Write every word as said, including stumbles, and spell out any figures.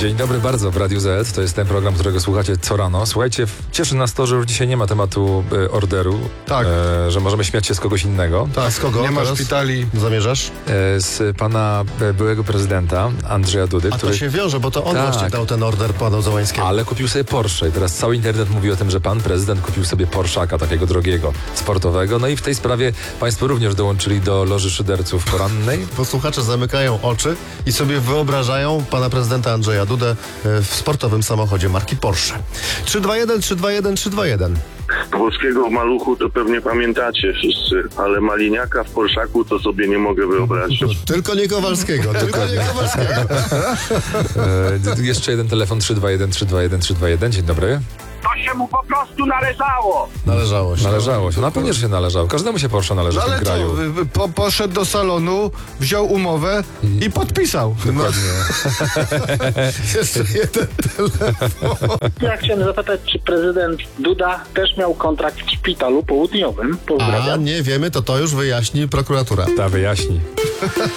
Dzień dobry bardzo w Radiu Z. To jest ten program, którego słuchacie co rano. Słuchajcie, cieszy nas to, że już dzisiaj nie ma tematu e, orderu. Tak. E, że możemy śmiać się z kogoś innego. Tak, z kogo Nie ma teraz szpitali. zamierzasz? E, z pana e, byłego prezydenta Andrzeja Dudy, A który... to się wiąże, bo to on Tak. właśnie dał ten order panu Załańskiemu. Ale kupił sobie Porsche i teraz cały internet mówi o tym, że pan prezydent kupił sobie Porszaka, takiego drogiego, sportowego. No i w tej sprawie państwo również dołączyli do loży szyderców porannej. Posłuchacze zamykają oczy i sobie wyobrażają pana prezydenta Andrzeja Dudę e, w sportowym samochodzie marki Porsche. trzy dwa jeden, trzy dwa jeden, trzy dwa jeden. Włoskiego w Maluchu to pewnie pamiętacie wszyscy, ale Maliniaka w Porszaku to sobie nie mogę wyobrazić. Tylko nie Kowalskiego, tylko nie Kowalskiego. E, jeszcze jeden telefon trzy dwa jeden, trzy dwa jeden, trzy dwa jeden. Dzień dobry. To się mu po prostu należało. Należało się. Należało się. No pewnie, że się należało. Każdemu się Porsche należy No w tym ale kraju. co, y, po, poszedł do salonu, wziął umowę i podpisał. Dokładnie. Jeszcze jeden telefon. Ja chciałem zapytać, czy prezydent Duda też miał kontrakt w szpitalu południowym? A Pozdrawiam. nie wiemy, to to już wyjaśni prokuratura. Ta wyjaśni.